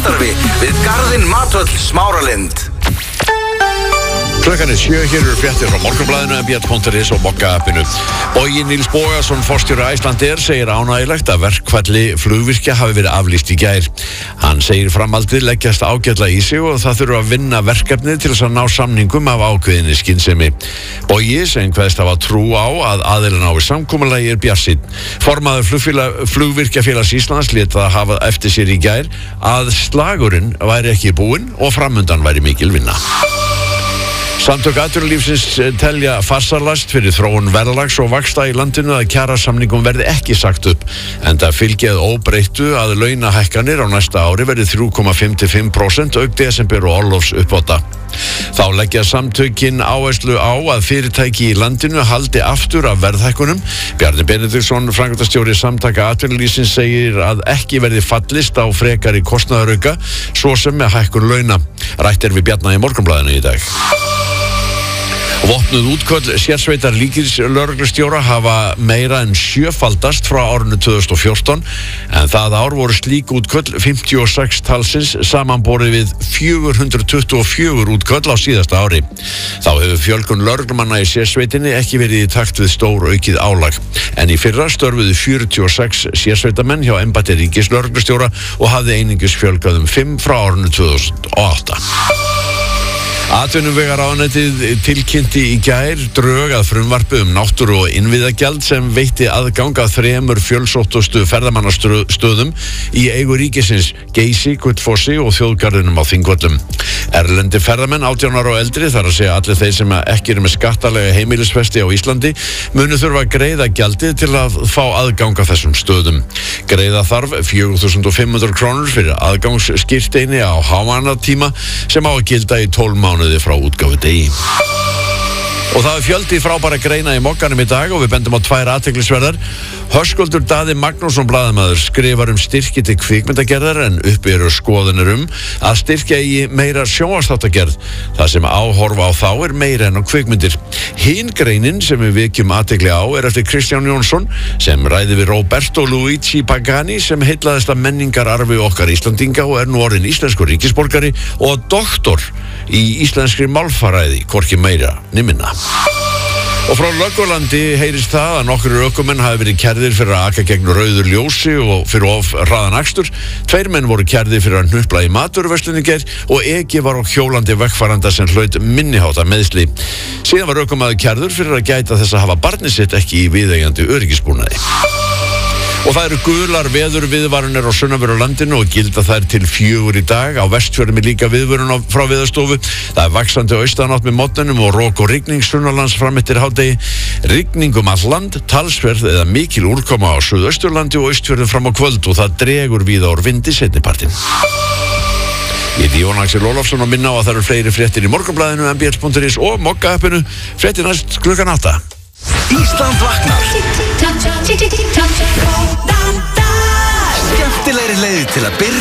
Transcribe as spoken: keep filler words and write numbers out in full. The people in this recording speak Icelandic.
samstarfi við Garðinn Matvöll Smáralind. Klukkan er sjö, hér eru fréttir frá Morgunblaðinu, m b l punktur is og Mokka-appinu. Bogi Níels Bogason, forstjóri Icelandair, segir ánægilegt að verkfalli flugvirkja hafi verið aflýst í gær. Hann segir framhaldið leggjast ágætlega í sig og það þurfa að vinna verkefnið til þess að ná samningum af ákveðinni skynsemi. Bogi, sem kveðst hafa trú á að aðilinn á samkomulagi er bjartsýnn. Formaður flugvirkjafélags Íslands lét það hafa eftir sér í gær að slagurinn væri ekki búinn og framundan væri mikil vinna. Samtök atvinnulífsins telja farsarlast fyrir þróun verðlags og vaxta í landinu að kjarasamningum verði ekki sagt upp, enda fylgið óbreyttu að launahækkanir á næsta ári verði þrjú komma fimm til fimm prósent auk desember og orlofs uppbóta. Þá leggja samtökin áherslu á að fyrirtæki í landinu haldi aftur af verðhækkunum. Bjarni Benediktsson, framkvæmdastjóri Samtaka atvinnulífsins, segir að ekki verði fallist á frekari kostnaðarauka, svo sem með hækkun launa. Rætt er við Bjarna í Morgunblaðinu í dag. Vopnuð útköll sérsveitar ríkislögreglustjóra hafa meira en sjöfaldast frá árinu tvö þúsund og fjórtán, en það ár voru slík útköll fimmtíu og sex talsins samanborið við fjögur hundruð tuttugu og fjögur útköll á síðasta ári. Þá hefur fjölgun lögreglumanna í sérsveitinni ekki verið í takt við stór aukið álag, en í fyrra störfuðu fjörutíu og sex sérsveitamenn hjá embætti ríkislögreglustjóra og hafði einungis fjölgað um fimm frá árinu tvö þúsund og átta. Atvinnuvegaráðuneytið tilkynnti í gær drög að frumvarpi um náttúru- og innviðagjald sem veitti aðgang að þremur fjölsóttustu ferðamannastöðum í eigu ríkisins, Geysi, Gullfossi og þjóðgarðinum á Þingvöllum. Erlendi ferðamenn átján ára og eldri, þar að segja allir þeir sem ekki eru með skattalega heimilisfesti á Íslandi, munu þurfa að greiða gjaldið til að fá aðgang að þessum stöðum. Greiða þarf fjögur þúsund fimm hundruð krónur fyrir aðgangsskírteini á háannatíma sem á að gilda í tólf mánuði frá útgáfu degi. Og það er fjöldi frábæra greina í Mokkanum í dag og við bendum á tvær athyglisverðar. Höskuldur Daði Magnússon blaðamaður skrifar um styrki til kvikmyndagerðar, en uppi eru skoðanir um að styrkja í meira sjónvarpsþáttagerð. Það sem áhorfa á þá er meira en á kvikmyndir. Hin greinin sem við vekjum athygli á er eftir Kristján Jónsson sem ræði við Roberto Luigi Pagani sem heillaðist af menningararfi okkar Íslandinga og er nú orðinn íslenskur ríkisborgari og doktor í íslenskri málfræði, hvorki meira né minna. Og frá Löggulandi heyrist það að nokkrir ökumenn hafi verið kærðir fyrir að aka gegn rauðu ljósi og fyrir of hraðan akstur. Tveir menn voru kærðir fyrir að hnupla í matvöruverslun í gær og eki var á hjólandi vegfaranda sem hlaut minniháttar meiðsli. Síðan var ökumaður kærður fyrir að gæta þess að hafa barnið sitt ekki í viðeigandi öryggisbúnaði. Og það eru gular veðurviðvaranir á sunnanverðu landinu og gilda þær til fjögur í dag. Á Vestfjörðum er líka viðvörun frá Veðurstofu. Það er vaxandi austanátt með morgninum og rok og rigning sunnanlands fram eftir hádegi. Rigning um all land, talsverð eða mikil úrkoma á Suðausturlandi og Austfjörðum fram á kvöld og það dregur víða úr vindi seinnipartinn. Ég heiti Jón Axel Ólafsson og minna á að það eru fleiri fréttir í Morgunblaðinu, m b l punktur is og Mokka-appinu. Fréttir næst klukkan átta. Ísland vaknar. Skemmtilegri leið til að byrja